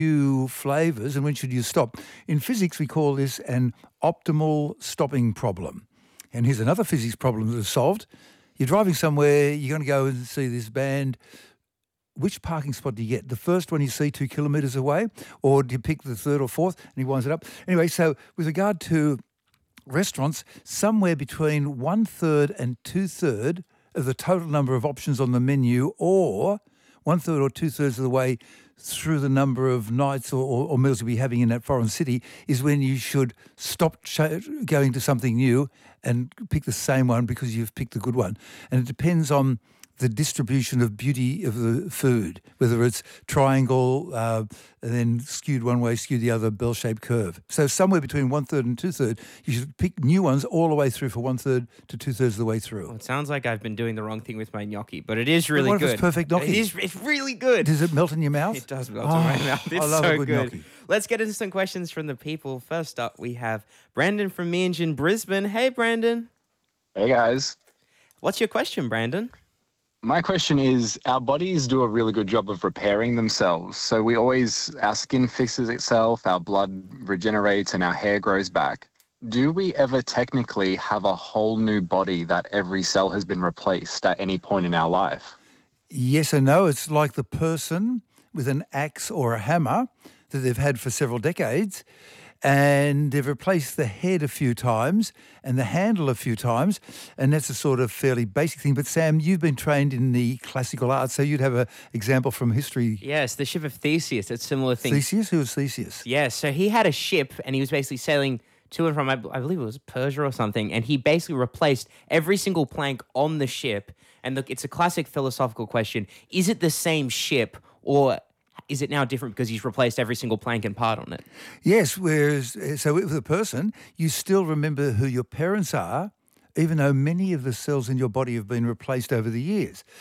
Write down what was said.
new flavours and when should you stop? In physics, we call this an optimal stopping problem. And here's another physics problem that is solved. You're driving somewhere, you're going to go and see this band. Which parking spot do you get? The first one you see 2 kilometres away? Or do you pick the third or fourth? And he winds it up. Anyway, so with regard to restaurants, somewhere between 1/3 and 2/3 of the total number of options on the menu, or 1/3 or 2/3 of the way through the number of nights or meals you'll be having in that foreign city, is when you should stop going to something new and pick the same one because you've picked the good one. And it depends on the distribution of beauty of the food, whether it's triangle and then skewed one way, skewed the other, bell-shaped curve. So somewhere between 1/3 and 2/3, you should pick new ones all the way through for 1/3 to 2/3 of the way through. Well, it sounds like I've been doing the wrong thing with my gnocchi, but it is really What if good. it's perfect gnocchi? It's really good. Does it melt in your mouth? It does melt in my mouth. It's I love so a good gnocchi. Let's get into some questions from the people. First up, we have Brandon from Meanjin, Brisbane. Hey, Brandon. Hey guys. What's your question, Brandon? My question is, our bodies do a really good job of repairing themselves. So our skin fixes itself, our blood regenerates and our hair grows back. Do we ever technically have a whole new body that every cell has been replaced at any point in our life? Yes and no. It's like the person with an axe or a hammer that they've had for several decades, and they've replaced the head a few times and the handle a few times, and that's a sort of fairly basic thing. But Sam, you've been trained in the classical arts, so you'd have an example from history. Yes, the ship of Theseus. It's a similar thing. Theseus? Who was Theseus? Yes, so he had a ship and he was basically sailing to and from, I believe it was Persia or something, and he basically replaced every single plank on the ship. And look, it's a classic philosophical question. Is it the same ship, or is it now different because he's replaced every single plank and part on it? Yes, whereas, so with a person, you still remember who your parents are, even though many of the cells in your body have been replaced over the years.